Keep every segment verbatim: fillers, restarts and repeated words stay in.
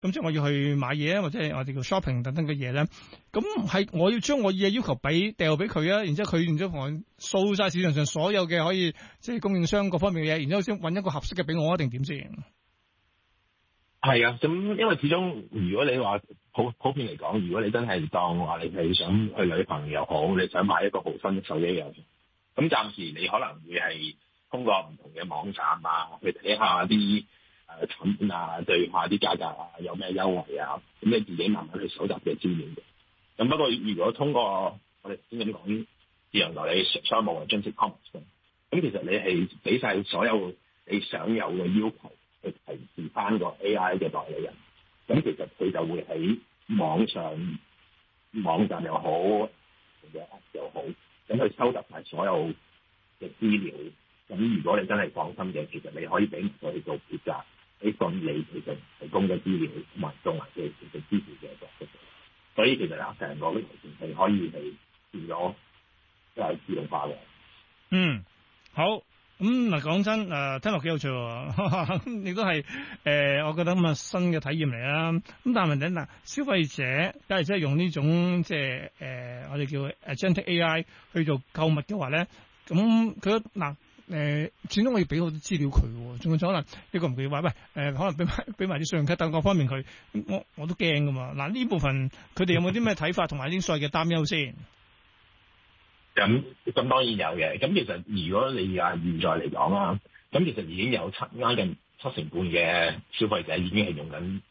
咁即係我要去買嘢啊，或者係我哋叫 shopping 等等嘅嘢咧。咁係我要將我嘅要求俾掉俾佢啊，然之後佢然之後同我掃晒市場上所有嘅可以即係供應商各方面嘅嘢，然之後先揾一個合適嘅俾我，一定點先？ 係啊，咁因為始終如果你話普普遍嚟講，如果你真係當話你係想去旅行又好，你想買一個好新嘅手機又好，咁暫時你可能會係通過唔同嘅網站啊，去睇下啲誒產品啊，對下啲價格啊，有咩優惠啊，咁你自己慢慢去搜集嘅資料嘅。咁不過如果通過我哋先咁講自由代理商務或者 Agentic Commerce，咁其實你係俾晒所有你想有嘅要求。去提示翻個 A I 嘅代理人，咁其實佢就會喺網上網站又好，或者 App 又好，咁去收集埋所有嘅資料。咁如果你真係放心嘅，其實你可以俾我哋做抉擇，你信你其實提供嘅資料同埋做埋嘅其實支付嘅角色。所以其實啊，成個呢條線係可以係變咗即係自動化嘅。 嗯，好。咁嗱，講真，誒、呃、聽落幾有趣喎，亦都係誒，我覺得咁啊新嘅體驗嚟啦。咁但係問題嗱，消費者假如真係用呢種即係誒我哋叫 Agentic A I 去做購物嘅話咧，咁佢嗱誒，始終我要俾好多資料佢喎，仲有可能一個唔記話喂誒，可能俾埋俾埋啲信用卡等各方面佢，我我都驚噶嘛。嗱呢部分佢哋有冇啲咩睇法同埋啲所謂嘅擔憂先？ 咁咁當然有嘅，咁其實如果你啊現在嚟講啦，咁其實已經有七啱近七成半嘅消費者已經係用緊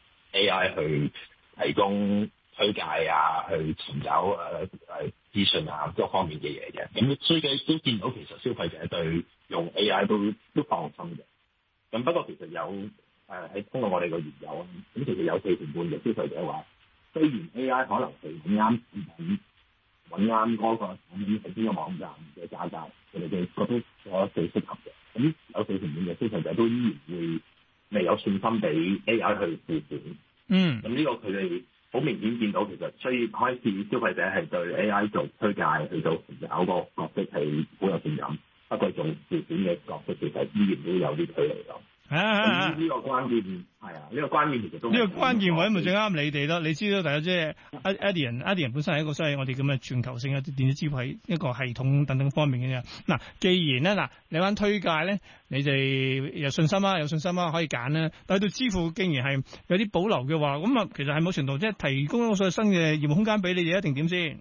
A I 去提供推介啊，去尋找誒誒資訊啊各方面嘅嘢嘅。咁所以嘅都見到其實消費者對用 A I 都都放心嘅。咁不過其實有誒喺、呃、通過我哋個研究啊，咁其實有四成半嘅消費者話，雖然 A I 可能係咁啱品。揾啱嗰個產品喺邊個網站嘅價格，佢哋嘅覺得我最適合嘅。咁有四成半嘅消費者都依然會未有信心俾 A I 去付款。 嗯。咁呢個佢哋好明顯見到，其實雖然開始消費者係對 A I 做推介去做搞個角色係好有信任，不過做付款嘅角色其實依然都有啲距離咯。 係啊， 呢個關鍵係啊，呢、這個關鍵其實都呢個關鍵位咪最啱你哋咯。你知道大家即係 Adyen，Adyen 本身係一個所謂我哋咁嘅全球性嘅電子支付係一個系統等等方面嘅啫。嗱，既然咧嗱，你玩推介咧，你哋有信心啦，有信心啦，可以揀啦。但係到支付竟然係有啲保留嘅話，咁啊，其實係某程度即係提供一個所謂新嘅業務空間俾你哋，一定點先？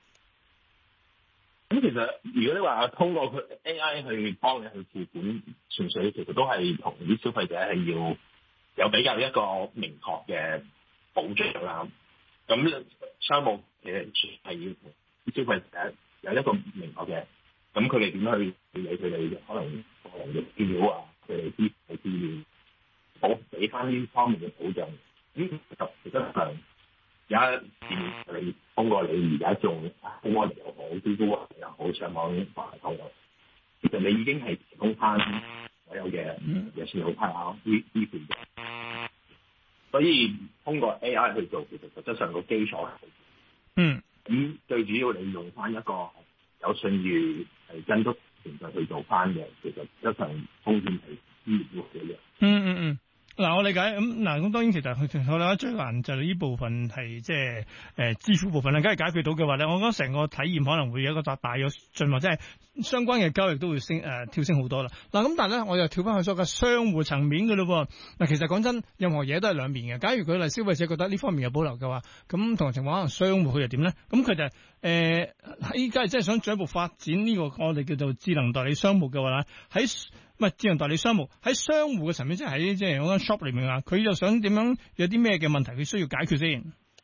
咁其實如果你話通過佢 A I 去幫你去付款，純粹其實都係同啲消費者係要有比較一個明確嘅保障啦。咁商務其實係要同消費者有一個明確嘅，咁佢哋點樣去處理佢哋可能個人嘅資料啊，佢哋啲嘅資料，好俾翻呢方面嘅保障。咁其實上而家你通過你而家仲公安又好，啲公安又好，上網發投入，其實你已經係提供翻所有嘅嘅信號卡啊，呢呢啲嘅。所以通過 A I 去做，其實實質上個基礎係嗯， 咁最主要你用翻一個有信譽係跟足程序去做翻嘅，其實實質上風險係依然會嘅。 嗯嗯嗯。嗱，我理解咁嗱，咁當然其實佢我覺得最難就係呢部分係即係誒支付部分啦，梗係解決到嘅話咧，我覺得成個體驗可能會有一個大大嘅進步，即係相關嘅交易都會升誒、呃、跳升好多啦。嗱，咁但係咧，我又跳翻去所謂嘅商戶層面嘅咯喎。嗱，其實講真，任何嘢都係兩面嘅。假如佢係消費者覺得呢方面有保留嘅話，咁同情況可能商戶佢又點咧？咁佢就誒喺假如真係想進一步發展呢個我哋叫做智能代理商務嘅話咧，喺唔係智能代理商務喺商戶嘅層面，即係喺即係嗰間 shop 裏面啊，佢又想點樣有啲咩嘅問題佢需要解決先？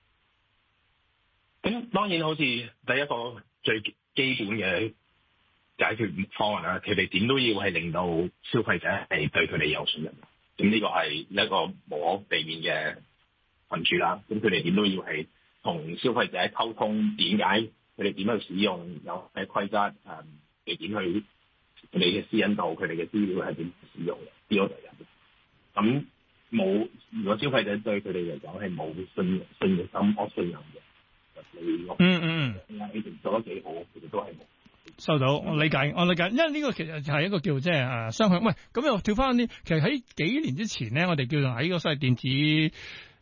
咁當然好似第一個最基本嘅解決方案啦，佢哋點都要係令到消費者係對佢哋有信任。咁呢個係一個無可避免嘅困處啦。咁佢哋點都要係同消費者溝通，點解佢哋點去使用，有咩規則，誒，佢點去佢哋嘅私隱度，佢哋嘅資料係點使用嘅？呢個第一。咁冇，如果消費者對佢哋嚟講係冇信信心、我信任嘅，你嗯嗯嗯，你哋做得幾好，其實都係冇收到。我理解，我理解，因為呢個其實就係一個叫即係誒雙向。喂，咁又跳翻啲，其實喺幾年之前咧，我哋叫做喺個所謂電子